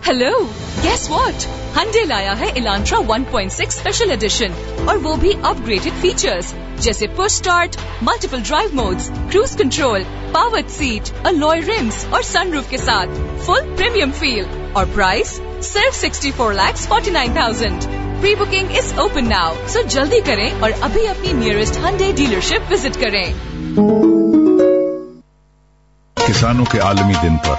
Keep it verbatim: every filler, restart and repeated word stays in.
Hello, guess what? Hyundai लाया है Elantra one point six special edition और वो भी अपग्रेडेड फीचर्स जैसे push start, multiple drive modes, cruise control, powered seat, alloy RIMS और sunroof के साथ फुल प्रीमियम फील और प्राइस सिर्फ sixty four lakh forty nine thousand. Pre booking is open now, सो जल्दी करें और अभी अपनी नियरेस्ट Hyundai डीलरशिप विजिट करें। किसानों के आलमी दिन पर